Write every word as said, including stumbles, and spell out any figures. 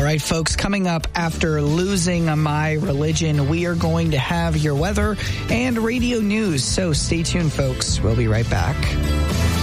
right, folks, coming up after Losing My Religion, we are going to have your weather and radio news. So stay tuned, folks. We'll be right back.